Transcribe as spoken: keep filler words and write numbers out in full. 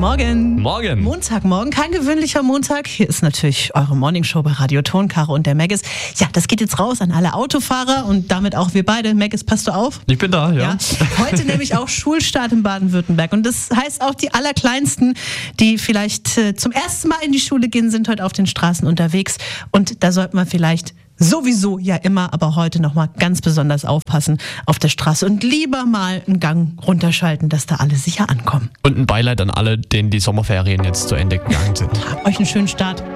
Morgen. Morgen. Montagmorgen, kein gewöhnlicher Montag. Hier ist natürlich eure Morningshow bei Radio Ton, Caro und der Maggis. Ja, das geht jetzt raus an alle Autofahrer und damit auch wir beide. Maggis, passt du auf? Ich bin da, ja. ja. Heute nämlich auch Schulstart in Baden-Württemberg. Und das heißt auch, die Allerkleinsten, die vielleicht äh, zum ersten Mal in die Schule gehen, sind heute auf den Straßen unterwegs. Und da sollte man vielleicht sowieso ja immer, aber heute nochmal ganz besonders aufpassen auf der Straße und lieber mal einen Gang runterschalten, dass da alle sicher ankommen. Und ein Beileid an alle, denen die Sommerferien jetzt zu Ende gegangen sind. Habt euch einen schönen Start.